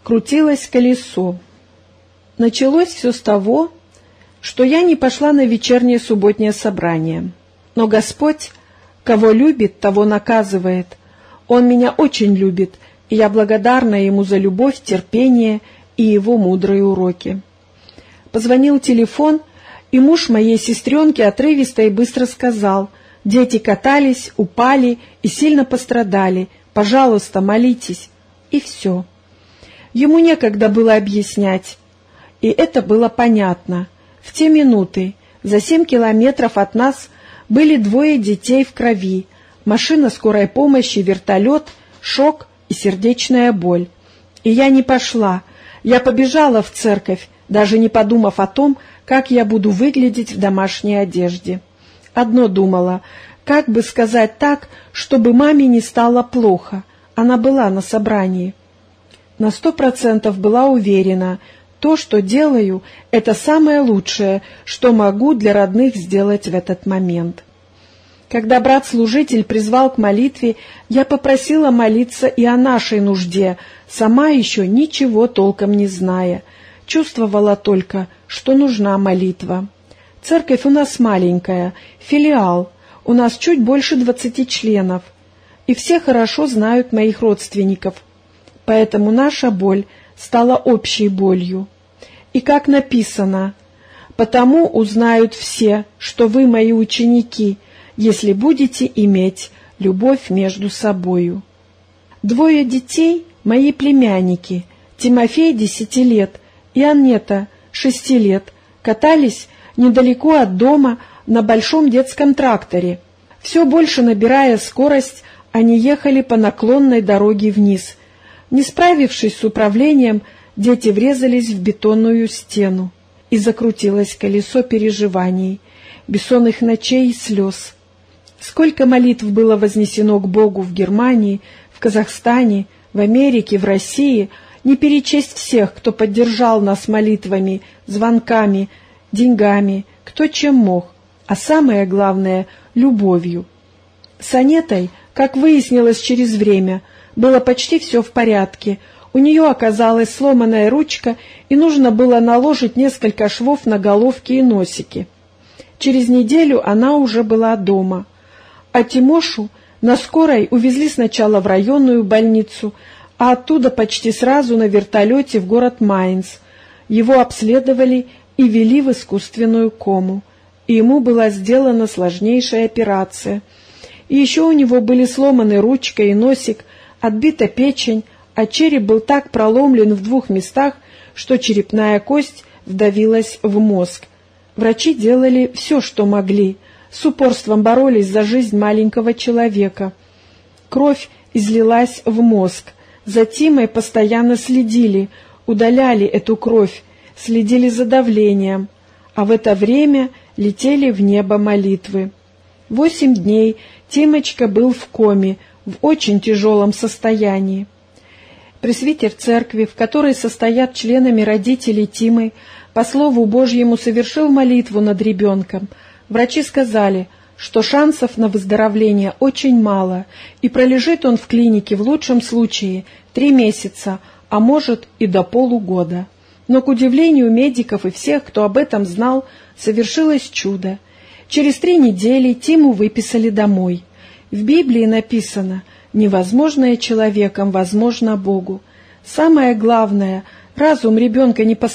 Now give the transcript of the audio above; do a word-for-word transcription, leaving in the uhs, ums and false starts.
Крутилось колесо. Началось все с того, что я не пошла на вечернее субботнее собрание. Но Господь, кого любит, того наказывает. Он меня очень любит, и я благодарна Ему за любовь, терпение и Его мудрые уроки. Позвонил телефон, и муж моей сестренки отрывисто и быстро сказал: «Дети катались, упали и сильно пострадали. Пожалуйста, молитесь». И все. Ему некогда было объяснять, и это было понятно. В те минуты за семь километров от нас были двое детей в крови, машина скорой помощи, вертолет, шок и сердечная боль. И я не пошла, я побежала в церковь, даже не подумав о том, как я буду выглядеть в домашней одежде. Одно думала: как бы сказать так, чтобы маме не стало плохо. Она была на собрании. На сто процентов была уверена, то, что делаю, это самое лучшее, что могу для родных сделать в этот момент. Когда брат-служитель призвал к молитве, я попросила молиться и о нашей нужде, сама еще ничего толком не зная. Чувствовала только, что нужна молитва. Церковь у нас маленькая, филиал, у нас чуть больше двадцати членов, и все хорошо знают моих родственников. Поэтому наша боль стала общей болью. И как написано: «Потому узнают все, что вы мои ученики, если будете иметь любовь между собою». Двое детей — мои племянники, Тимофей десяти лет и Аннета шести лет, катались недалеко от дома на большом детском тракторе. Все больше набирая скорость, они ехали по наклонной дороге вниз. Не справившись с управлением, дети врезались в бетонную стену, и закрутилось колесо переживаний, бессонных ночей и слез. Сколько молитв было вознесено к Богу в Германии, в Казахстане, в Америке, в России, не перечесть всех, кто поддержал нас молитвами, звонками, деньгами, кто чем мог, а самое главное — любовью. С Анетой, как выяснилось через время, было почти все в порядке. У нее оказалась сломанная ручка, и нужно было наложить несколько швов на головки и носики. Через неделю она уже была дома. А Тимошу на скорой увезли сначала в районную больницу, а оттуда почти сразу на вертолете в город Майнц. Его обследовали и ввели в искусственную кому, и ему была сделана сложнейшая операция. И еще у него были сломаны ручка и носик, отбита печень, а череп был так проломлен в двух местах, что черепная кость вдавилась в мозг. Врачи делали все, что могли, с упорством боролись за жизнь маленького человека. Кровь излилась в мозг. За Тимой постоянно следили, удаляли эту кровь, следили за давлением, а в это время летели в небо молитвы. Восемь дней Тимочка был в коме, в очень тяжелом состоянии. Пресвитер церкви, в которой состоят членами родители Тимы, по слову Божьему совершил молитву над ребенком. Врачи сказали, что шансов на выздоровление очень мало, и пролежит он в клинике в лучшем случае три месяца, а может и до полугода. Но, к удивлению медиков и всех, кто об этом знал, совершилось чудо. Через три недели Тиму выписали домой. В Библии написано: «Невозможное человеком возможно Богу». Самое главное, разум ребенка не пострадал.